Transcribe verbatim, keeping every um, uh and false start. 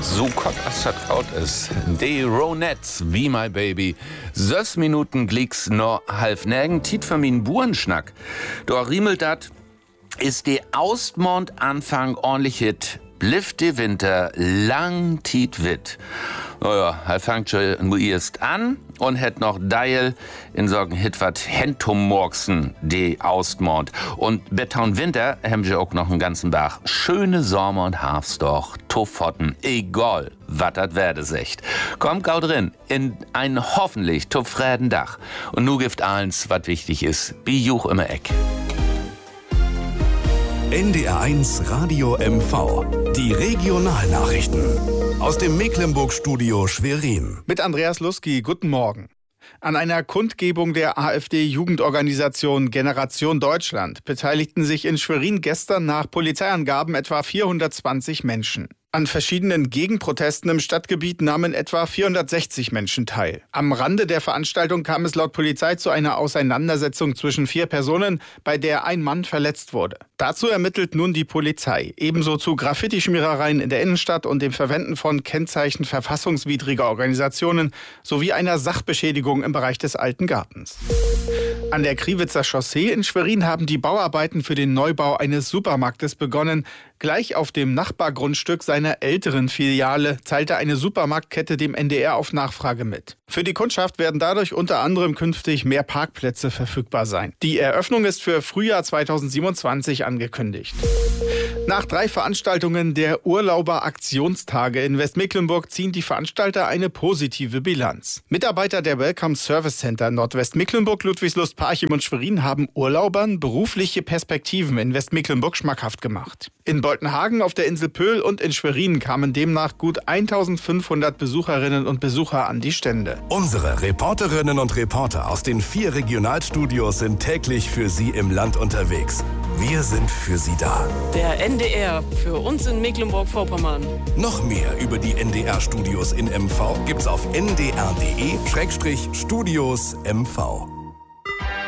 So kommt das vertraut ist. Die Ronettes, Be My Baby. Sös Minuten glicks no half nägen, tit für min Burenschnack. Do riemelt dat, ist die Austmond Anfang ordentlich hit. Bliff die Winter lang tit wit. Naja, er fangt schon erst an und hätt noch Deil in sorgen Hit wat Hentummorksen, die Austmond. Und Bettaun Winter haben sie auch noch einen ganzen Bach. Schöne Sommer und Hafs doch, Tuffotten, egal, wat dat werde secht. Kommt gau drin, in ein hoffentlich tuffräden Dach. Und nu gift eins, wat wichtig ist, bi juch immer Eck. N D R eins Radio M V. Die Regionalnachrichten. Aus dem Mecklenburg-Studio Schwerin. Mit Andreas Lusky, guten Morgen. An einer Kundgebung der AfD-Jugendorganisation Generation Deutschland beteiligten sich in Schwerin gestern nach Polizeiangaben etwa vierhundertzwanzig Menschen. An verschiedenen Gegenprotesten im Stadtgebiet nahmen etwa vierhundertsechzig Menschen teil. Am Rande der Veranstaltung kam es laut Polizei zu einer Auseinandersetzung zwischen vier Personen, bei der ein Mann verletzt wurde. Dazu ermittelt nun die Polizei. Ebenso zu Graffiti-Schmierereien in der Innenstadt und dem Verwenden von Kennzeichen verfassungswidriger Organisationen sowie einer Sachbeschädigung im Bereich des Alten Gartens. An der Kriwitzer Chaussee in Schwerin haben die Bauarbeiten für den Neubau eines Supermarktes begonnen. Gleich auf dem Nachbargrundstück seiner älteren Filiale teilte eine Supermarktkette dem N D R auf Nachfrage mit. Für die Kundschaft werden dadurch unter anderem künftig mehr Parkplätze verfügbar sein. Die Eröffnung ist für Frühjahr zweitausendsiebenundzwanzig angekündigt. Nach drei Veranstaltungen der Urlauber-Aktionstage in Westmecklenburg ziehen die Veranstalter eine positive Bilanz. Mitarbeiter der Welcome Service Center Nordwestmecklenburg, Ludwigslust, Parchim und Schwerin haben Urlaubern berufliche Perspektiven in Westmecklenburg schmackhaft gemacht. In Boltenhagen, auf der Insel Pöhl und in Schwerin kamen demnach gut eintausendfünfhundert Besucherinnen und Besucher an die Stände. Unsere Reporterinnen und Reporter aus den vier Regionalstudios sind täglich für Sie im Land unterwegs. Wir sind für Sie da. Der N D R für uns in Mecklenburg-Vorpommern. Noch mehr über die N D R-Studios in M V gibt's auf n d r punkt d e Schrägstrich Studios M V.